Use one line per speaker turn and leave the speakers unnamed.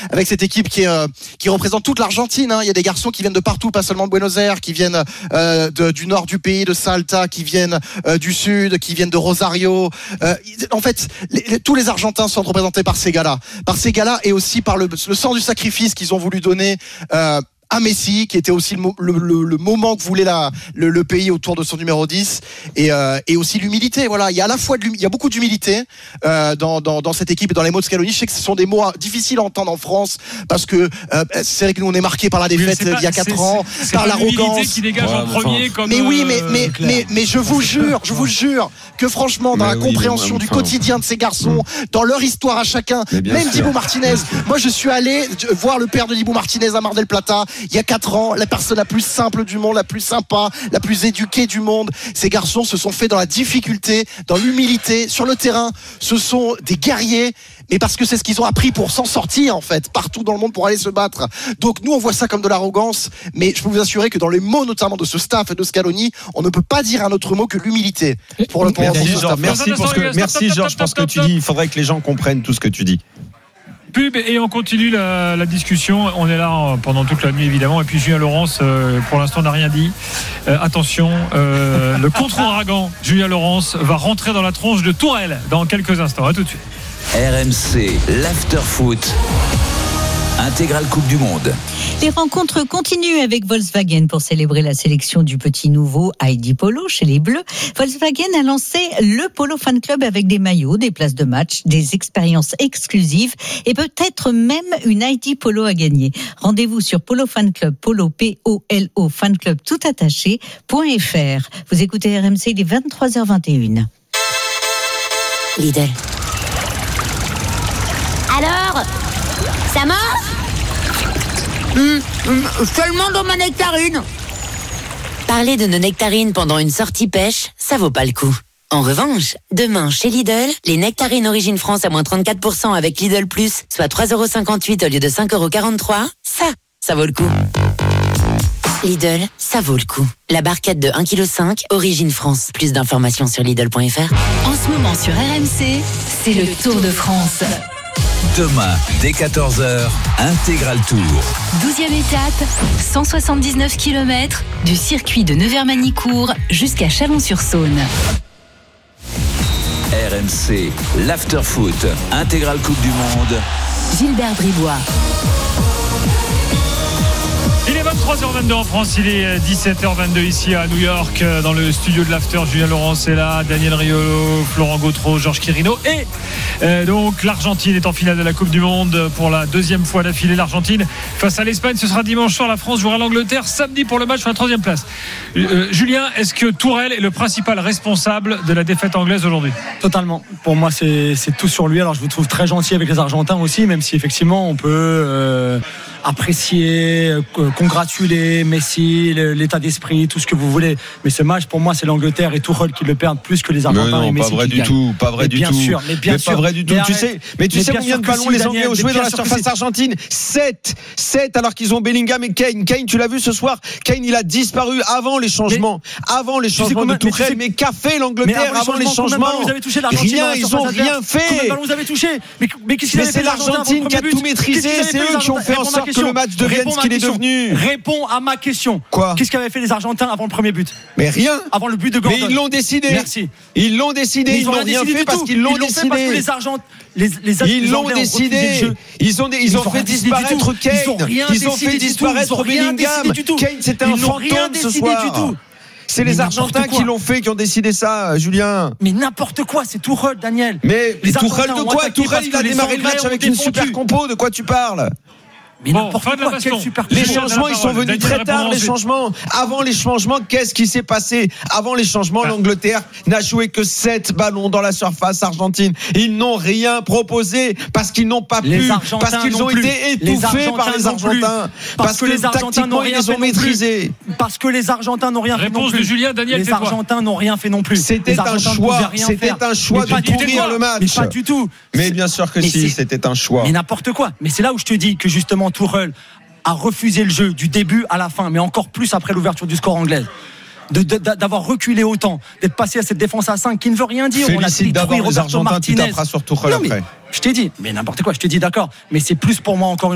avec cette équipe qui représente toute l'Argentine. Hein. Il y a des garçons qui viennent de partout, pas seulement de Buenos Aires, qui viennent du nord du pays, de Salta, qui viennent du sud, qui viennent de Rosario. En fait, tous les Argentins sont représentés par ces gars-là, et aussi par le sens du sacrifice qu'ils ont voulu donner. À Messi, qui était aussi le moment que voulait le pays autour de son numéro 10, et aussi l'humilité. Voilà, il y a à la fois il y a beaucoup d'humilité dans cette équipe et dans les mots de Scaloni. Je sais que ce sont des mots difficiles à entendre en France parce que c'est vrai que nous on est marqué par la défaite il y a 4 ans, par l'arrogance
qui dégage en premier. Comme
mais oui, mais je vous jure que franchement, dans la compréhension du quotidien de ces garçons, dans leur histoire à chacun, même Dibu Martinez. Moi, je suis allé voir le père de Dibu Martinez à Mar del Plata. Il y a 4 ans, la personne la plus simple du monde, la plus sympa, la plus éduquée du monde. Ces garçons se sont faits dans la difficulté, dans l'humilité, sur le terrain. Ce sont des guerriers, mais parce que c'est ce qu'ils ont appris pour s'en sortir, en fait, partout dans le monde pour aller se battre. Donc nous, on voit ça comme de l'arrogance, mais je peux vous assurer que dans les mots, notamment de ce staff et de Scaloni, on ne peut pas dire un autre mot que l'humilité.
Merci Georges pour ce que tu dis. Il faudrait que les gens comprennent tout ce que tu dis.
Pub et on continue la discussion. On est là pendant toute la nuit évidemment. Et puis Julien Laurens pour l'instant n'a rien dit. Attention, le contre-ouragan Julien Laurens va rentrer dans la tronche de Tourelle dans quelques instants. À tout de suite.
RMC, l'after-foot. Intégrale Coupe du Monde.
Les rencontres continuent avec Volkswagen pour célébrer la sélection du petit nouveau ID Polo chez les Bleus. Volkswagen a lancé le Polo Fan Club avec des maillots, des places de match, des expériences exclusives et peut-être même une ID Polo à gagner. Rendez-vous sur Polo Fan Club, Polo P-O-L-O Fan Club tout attaché.fr. Vous écoutez RMC, il est 23h21.
Lidl. Alors, ça marche ? Seulement dans ma nectarine. Parler de nos nectarines pendant une sortie pêche, ça vaut pas le coup. En revanche, demain chez Lidl, les nectarines Origine France à moins 34% avec Lidl Plus, soit 3,58€ au lieu de 5,43€, ça vaut le coup. Lidl, ça vaut le coup. La barquette de 1,5 kg, Origine France. Plus d'informations sur Lidl.fr.
En ce moment sur RMC, c'est le Tour de France.
Demain, dès 14h, Intégral Tour.
12e étape, 179 km, du circuit de Nevers-Manicourt jusqu'à Chalon-sur-Saône.
RMC, l'after-foot, Intégral Coupe du Monde.
Gilbert Bribois.
Il est 23h22 en France, il est 17h22 ici à New York, dans le studio de l'After. Julien Laurens est là, Daniel Riolo, Florent Gautreau, Georges Quirino. Et donc l'Argentine est en finale de la Coupe du Monde pour la 2e fois d'affilée. L'Argentine face à l'Espagne, ce sera dimanche soir. La France jouera l'Angleterre samedi pour le match sur la 3e place. Julien, est-ce que Tourelle est le principal responsable de la défaite anglaise aujourd'hui ?
Totalement. Pour moi, c'est tout sur lui. Alors je vous trouve très gentil avec les Argentins aussi, même si effectivement on peut apprécier, congratuler Messi, l'état d'esprit, tout ce que vous voulez. Mais ce match, pour moi, c'est l'Angleterre et Tuchel qui le perdent plus que les Argentins et Messi.
Pas vrai
qui
du tout, pas vrai du tout.
Bien sûr,
pas vrai du tout. Tu sais combien de ballons les Anglais ont joué dans la surface argentine ? 7 alors qu'ils ont Bellingham et Kane. Kane, tu l'as vu ce soir ? Kane, il a disparu avant les changements. Avant les changements de Tuchel. Mais qu'a fait l'Angleterre avant les changements ? Rien, ils ont rien fait.
Combien de ballons vous avez touché ? Mais qu'est-ce qu'il avait fait ?
C'est l'Argentine qui a tout maîtrisé. C'est eux qui ont fait en sorte que le match devienne ce qu'il est devenu.
Réponds à ma question.
Quoi ?
Qu'est-ce qu'avaient fait les Argentins avant le premier but ?
Mais rien.
Avant le but de Gordon.
Mais ils l'ont décidé.
Merci.
Ils l'ont décidé. Ils n'ont rien fait parce qu'ils l'ont décidé.
Parce que les Argentins,
ils l'ont décidé. Ils ont fait disparaître Kane. Ils ont fait disparaître Bellingham. Kane, c'était un fantôme ce soir. C'est les Argentins qui l'ont fait, qui ont décidé ça, Julien.
Mais n'importe quoi, c'est Tuchel, Daniel.
Mais Tuchel de quoi ? Tuchel, il a démarré le match avec une super compo. De quoi tu parles ?
Mais n'importe quoi, quel super
les changements, ils sont venus très tard, les changements. Avant les changements, qu'est-ce qui s'est passé ? Avant les changements, l'Angleterre n'a joué que 7 ballons dans la surface argentine. Ils n'ont rien proposé parce qu'ils n'ont pas pu, parce qu'ils ont été étouffés par les Argentins. Parce que les Argentins n'ont rien fait maîtrisé.
Parce que les Argentins n'ont rien fait non plus.
Réponse de Julien, Daniel,
les Argentins n'ont rien fait non plus.
C'était un choix de pourrir le match.
Mais pas du tout.
Mais bien sûr que si, c'était un choix.
Mais n'importe quoi. Mais c'est là où je te dis que justement Tuchel a refusé le jeu du début à la fin, mais encore plus après l'ouverture du score anglais. D'avoir reculé autant, d'être passé à cette défense à 5 qui ne veut rien dire.
Félicite d'abord les Argentins, tu taperas sur Tuchel après.
Je t'ai dit, mais n'importe quoi, je t'ai dit d'accord. Mais c'est plus pour moi encore une